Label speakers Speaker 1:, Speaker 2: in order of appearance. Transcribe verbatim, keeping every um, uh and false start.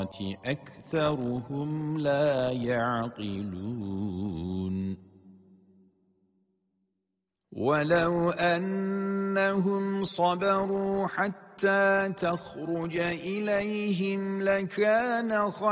Speaker 1: الصَّالِحَاتِ أَكْثَرُهُمْ لَا يَعْقِلُونَ وَلَوْ أَنَّهُمْ صَبَرُوا حَتَّى تَخْرُجَ إِلَيْهِمْ لَكَانَ خَيْرًا